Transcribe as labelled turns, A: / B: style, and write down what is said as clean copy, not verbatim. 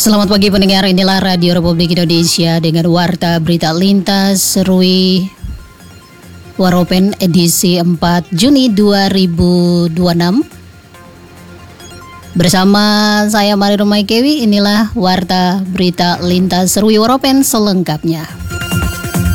A: Selamat pagi pendengar, inilah Radio Republik Indonesia dengan Warta Berita Lintas Serui Waropen edisi 4 Juni 2026. Bersama saya Mari Rumai Kewi, inilah Warta Berita Lintas Serui Waropen selengkapnya.